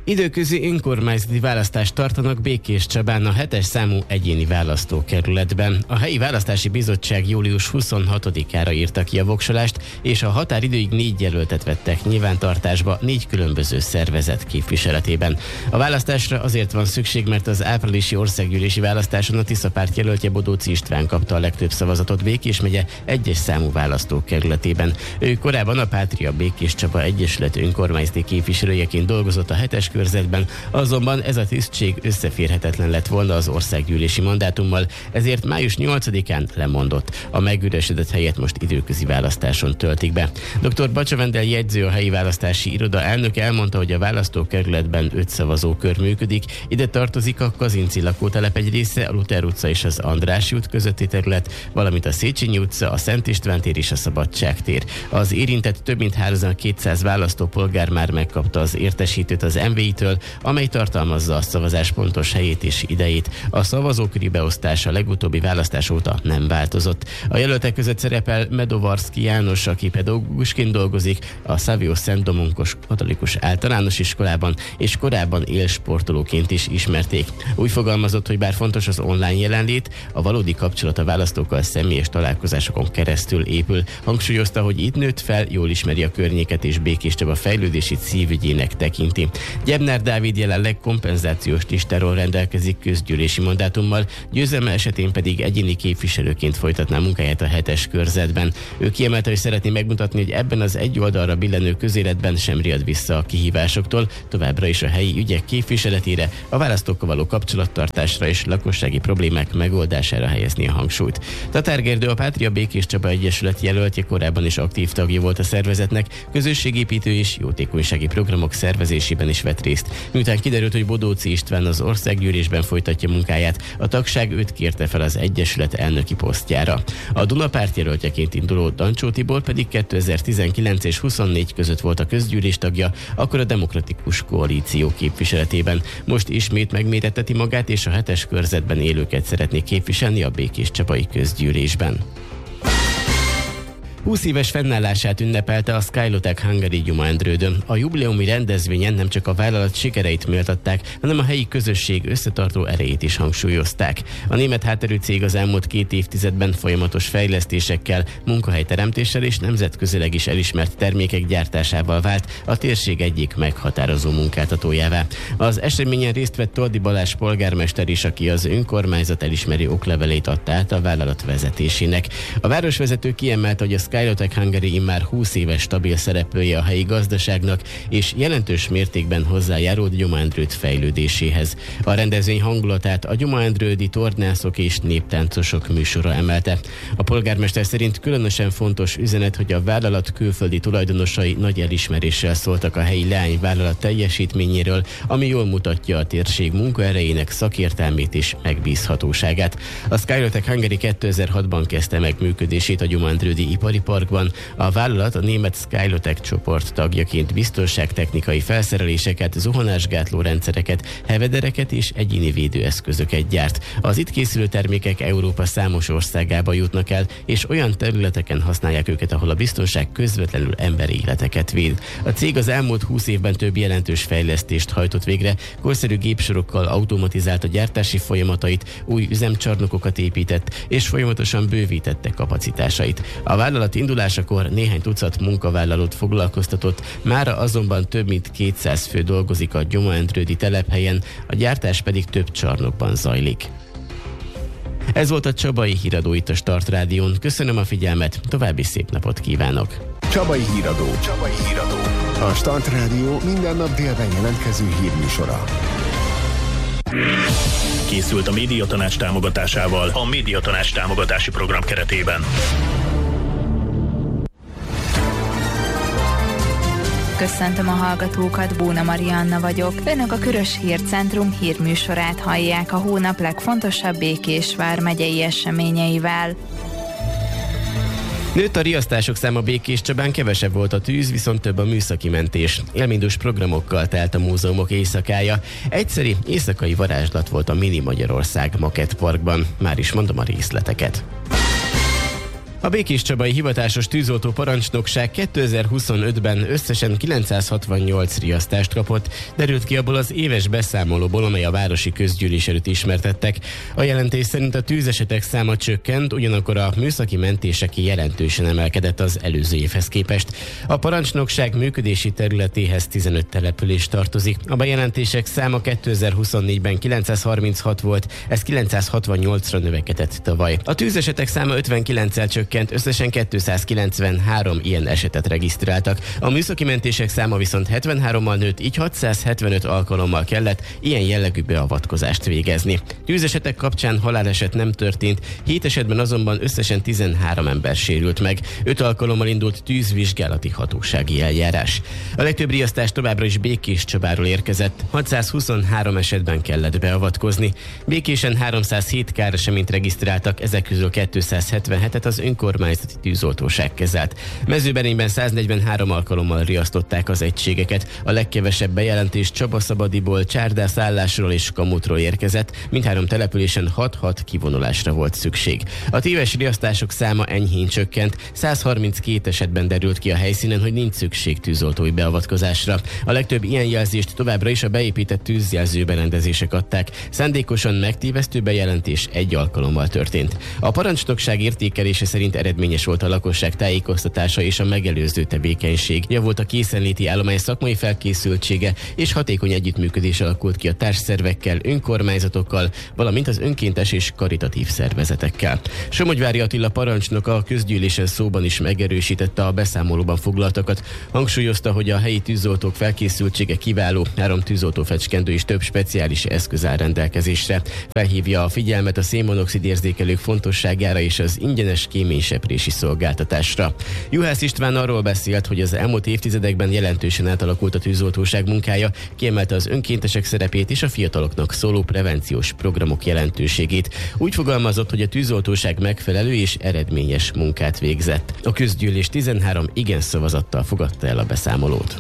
Időközi önkormányzati választást tartanak Békéscsabán a 7-es számú egyéni választókerületben. A helyi választási bizottság július 26-ára írta ki a voksolást, és a határidőig 4 jelöltet vettek nyilvántartásba 4 különböző szervezet képviseletében. A választásra azért van szükség, mert az áprilisi országgyűlési választáson a Tisza párt jelöltje Bodóczy István kapta a legtöbb szavazatot Békés megye 1-es számú választókerületében. Ő korábban a Pátria Békéscsaba Egyesület önkormányzati képviselőjeként dolgozott a 7-es körzetben, azonban ez a tisztség összeférhetetlen lett volna az országgyűlési mandátummal, ezért május 8-án lemondott. A megüresedett helyet most időközi választáson töltik be. Dr. Bacsa Vendel jegyző, a helyi választási iroda elnöke elmondta, hogy a választókerületben 5 szavazókör működik. Ide tartozik a Kazinci lakótelep egy része, a Luther utca és az Andrássy út közötti terület, valamint a Széchenyi utca, a Szent István tér és a Szabadság tér. Az érintett több mint 3200 választópolgár már megkapta az értesítőt az MVI-től, amely tartalmazza a szavazás pontos helyét és idejét. A szavazóköri beosztás a legutóbbi választás óta nem változott. A jelöltek között szerepel Medovarszky János, aki pedagógusként dolgozik a Savio Szent Domonkos Katolikus Általános Iskolában, és korábban élsportolóként is ismerték. Úgy fogalmazott, hogy bár fontos az online jelenlét, a valódi kapcsolat a választókkal személyes találkozásokon keresztül épül. Hangsúlyozta, hogy itt nőtt fel, jól ismeri a környéket és Békéscsaba fejlődését szívügyének tekinti. Gyebnár Dávid jelenleg kompenzációs listáról rendelkezik közgyűlési mandátummal, győzelme esetén pedig egyéni képviselőként folytatná munkáját a 7-es körzetben. Ő kiemelte, hogy szeretné megmutatni, hogy ebben az egy oldalra billenő közéletben sem riad vissza a kihívásoktól, továbbra is a helyi ügyek képviseletére, a választókkal való kapcsolattartásra és lakossági problémák megoldására helyezni a hangsúlyt. Tatár Gergő, a Pátria Békéscsaba Egyesület jelöltje, korábban is aktív tagja volt a szervezetnek, közösségépítő és jótékonysági programok szervezésében is vett részt. Miután kiderült, hogy Bodóczy István az országgyűlésben folytatja munkáját, a tagság őt kérte fel az Egyesület elnöki posztjára. A Duna párt jelöltjeként induló Dancsó Tibor pedig 2019 és 24 között volt a közgyűlés tagja, akkor a Demokratikus Koalíció képviseletében. Most ismét megméretteti magát, és a 7-es körzetben élőket szeretné képviselni a békéscsabai közgyűlésben. 20 éves fennállását ünnepelte a Skylotek Hungary Gyumaendrődön. A jubileumi rendezvényen nem csak a vállalat sikereit méltatták, hanem a helyi közösség összetartó erejét is hangsúlyozták. A német hátterű cég az elmúlt 2 évtizedben folyamatos fejlesztésekkel, munkahelyteremtéssel és nemzetközileg is elismert termékek gyártásával vált a térség egyik meghatározó munkáltatójává. Az eseményen részt vett Toldi Balázs polgármester is, aki az önkormányzat elismerő oklevelét adta át a vállalat vezetésének. A városvezető kiemelte, hogy a Skylotek Hungary immár 20 éves stabil szereplője a helyi gazdaságnak, és jelentős mértékben hozzájárult Gyumaendrőd fejlődéséhez. A rendezvény hangulatát a gyumaendrődi tornászok és néptáncosok műsora emelte. A polgármester szerint különösen fontos üzenet, hogy a vállalat külföldi tulajdonosai nagy elismeréssel szóltak a helyi leányvállalat teljesítményéről, ami jól mutatja a térség munkaerejének szakértelmét és megbízhatóságát. A Skylotek Hungary 2006-ban kezdte meg működését a gyumaendrődi ipari parkban. A vállalat a német Skylotek csoport tagjaként biztonságtechnikai felszereléseket, zuhanásgátló rendszereket, hevedereket és egyéni védőeszközöket gyárt. Az itt készülő termékek Európa számos országába jutnak el, és olyan területeken használják őket, ahol a biztonság közvetlenül emberi életeket véd. A cég az elmúlt 20 évben több jelentős fejlesztést hajtott végre, korszerű gépsorokkal automatizálta gyártási folyamatait, új üzemcsarnokokat épített, és folyamatosan bővítette kapacitásait. A vállalat indulásakor néhány tucat munkavállalót foglalkoztatott, mára azonban több mint 200 fő dolgozik a gyumaendrődi telephelyen, a gyártás pedig több csarnokban zajlik. Ez volt a Csabai Híradó itt a Start Rádión. Köszönöm a figyelmet, további szép napot kívánok! Csabai Híradó. A Start Rádió minden nap délben jelentkező hírműsora. Készült a Médiatanács támogatásával a Médiatanács támogatási program keretében. Köszöntöm a hallgatókat, Bóna Marianna vagyok. Önök a Körös Hírcentrum hírműsorát hallják a hónap legfontosabb Békés vármegyei eseményeivel. Nőtt a riasztások száma Békéscsabán, kevesebb volt a tűz, viszont több a műszaki mentés. Élménydús programokkal telt a múzeumok éjszakája. Egyszeri éjszakai varázslat volt a Mini Magyarország Makett Parkban. Már is mondom a részleteket. A Békéscsabai Hivatásos Tűzoltó Parancsnokság 2025-ben összesen 968 riasztást kapott, derült ki abból az éves beszámolóból, amely a városi közgyűlés előtt ismertettek. A jelentés szerint a tűzesetek száma csökkent, ugyanakkor a műszaki mentések jelentősen emelkedett az előző évhez képest. A parancsnokság működési területéhez 15 település tartozik. A bejelentések száma 2024-ben 936 volt, ez 968-ra növekedett tavaly. A tűzesetek száma 59-el csökkent, összesen 293 ilyen esetet regisztráltak. A műszaki mentések száma viszont 73-mal nőtt, így 675 alkalommal kellett ilyen jellegű beavatkozást végezni. Tűzesetek kapcsán haláleset nem történt, 7 esetben azonban összesen 13 ember sérült meg. 5 alkalommal indult tűzvizsgálati hatósági eljárás. A legtöbb riasztás továbbra is Békéscsabáról érkezett, 623 esetben kellett beavatkozni. Békésen 307 káreseményt regisztráltak, ezek közül 277-et az önkormányzati tűzoltóság kezelt. Mezőberényben 143 alkalommal riasztották az egységeket. A legkevesebb bejelentés Csabaszabadiból, Csárdászállásról és Kamutról érkezett, mindhárom településen 6-6 kivonulásra volt szükség. A téves riasztások száma enyhén csökkent, 132 esetben derült ki a helyszínen, hogy nincs szükség tűzoltói beavatkozásra. A legtöbb ilyen jelzést továbbra is a beépített tűzjelző berendezések adták. Szándékosan megtévesztő bejelentés 1 alkalommal történt. A parancsnokság értékelése szerint eredményes volt a lakosság tájékoztatása és a megelőző tevékenység. Javult a készenléti állomány szakmai felkészültsége és hatékony együttműködés alakult ki a társszervekkel, önkormányzatokkal, valamint az önkéntes és karitatív szervezetekkel. Somogyvári Attila parancsnok a közgyűlésen szóban is megerősítette a beszámolóban foglaltakat. Hangsúlyozta, hogy a helyi tűzoltók felkészültsége kiváló, 3 tűzoltófecskendő és több speciális eszköz áll rendelkezésre. Felhívja a figyelmet a szénmonoxid érzékelők fontosságára és az ingyenes kéményseprési szolgáltatásra. Juhász István arról beszélt, hogy az elmúlt évtizedekben jelentősen átalakult a tűzoltóság munkája, kiemelte az önkéntesek szerepét és a fiataloknak szóló prevenciós programok jelentőségét. Úgy fogalmazott, hogy a tűzoltóság megfelelő és eredményes munkát végzett. A közgyűlés 13 igen szavazattal fogadta el a beszámolót.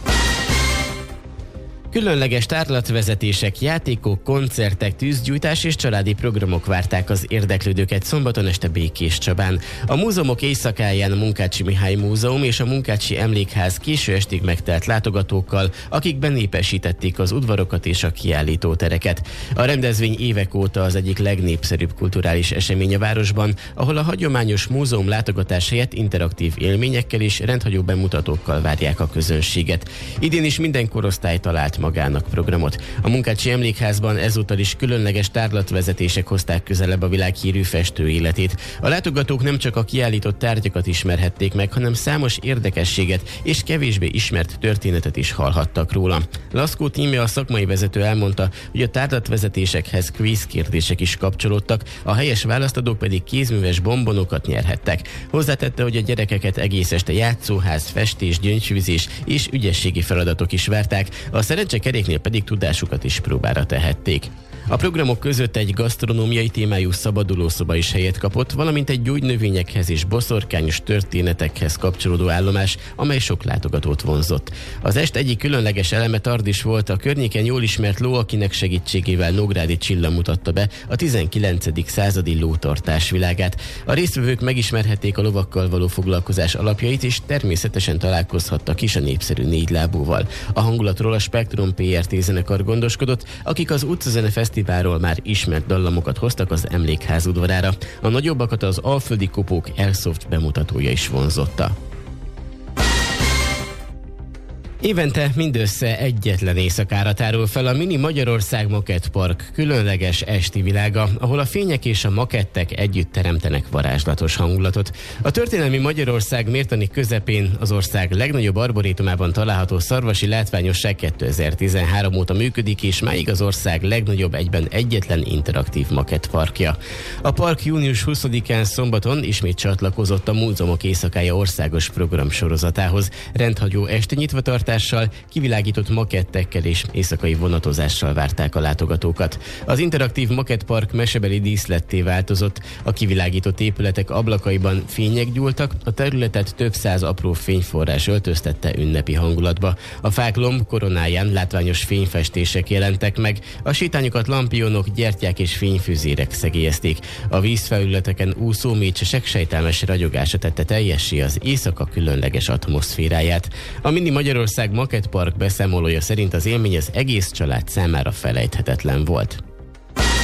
Különleges tárlatvezetések, játékok, koncertek, tűzgyújtás és családi programok várták az érdeklődőket szombaton este Békéscsabán. A múzeumok éjszakáján a Munkácsi Mihály Múzeum és a Munkácsi Emlékház késő estig megtelt látogatókkal, akik benépesítették az udvarokat és a kiállítótereket. A rendezvény évek óta az egyik legnépszerűbb kulturális esemény a városban, ahol a hagyományos múzeum látogatás helyett interaktív élményekkel és rendhagyó bemutatókkal várják a közönséget. Idén is minden korosztály talált magának programot. A Munkácsi Emlékházban ezúttal is különleges tárlatvezetések hozták közelebb a világhírű festő életét. A látogatók nem csak a kiállított tárgyakat ismerhették meg, hanem számos érdekességet és kevésbé ismert történetet is hallhattak róla. Laszkó Tímea, a szakmai vezető elmondta, hogy a tárlatvezetésekhez kvíz kérdések is kapcsolódtak, a helyes választadók pedig kézműves bombonokat nyerhettek. Hozzátette, hogy a gyerekeket egész este játszóház, festés, gyöngyfűzés és ügyességi feladatok is várták, a szerencsekeréknél pedig tudásukat is próbára tehették. A programok között egy gasztronómiai témájú szabadulószoba is helyet kapott, valamint egy gyógynövényekhez és boszorkányos történetekhez kapcsolódó állomás, amely sok látogatót vonzott. Az est egyik különleges eleme Tardis volt, a környéken jól ismert ló, akinek segítségével Nógrádi Csilla mutatta be a 19. századi lótartás világát. A résztvevők megismerhették a lovakkal való foglalkozás alapjait, és természetesen találkozhattak is a népszerű négylábúval. A hangulatról a Spektrum PRT zenekar gondoskodott, akik az utcazene fesztiválról már ismert dallamokat hoztak az Emlékház udvarára. A nagyobbakat az Alföldi Kopók Airsoft bemutatója is vonzotta. Évente mindössze egyetlen éjszakára tárul fel a Mini Magyarország Makett Park különleges esti világa, ahol a fények és a makettek együtt teremtenek varázslatos hangulatot. A történelmi Magyarország mértani közepén az ország legnagyobb arborétumában található szarvasi látványosság 2013 óta működik, és máig az ország legnagyobb egyben egyetlen interaktív makett parkja. A park június 20-án szombaton ismét csatlakozott a Múzeumok Éjszakája országos programsorozatához. Rendhagyó esti nyitvatartás fénytartással, kivilágított makettekkel és éjszakai vonatozással várták a látogatókat. Az interaktív makettpark mesebeli díszletté változott, a kivilágított épületek ablakaiban fények gyúltak, a területet több száz apró fényforrás öltöztette ünnepi hangulatba. A fák lomb koronáján látványos fényfestések jelentek meg, a sétányokat lampionok, gyertyák és fényfűzérek szegélyezték. A vízfelületeken úszó mécsesek sejtelmes ragyogása tette teljessé az éjszaka különleges atmoszféráját. A Mini Magyarország Makettpark beszámolója szerint az élmény az egész család számára felejthetetlen volt.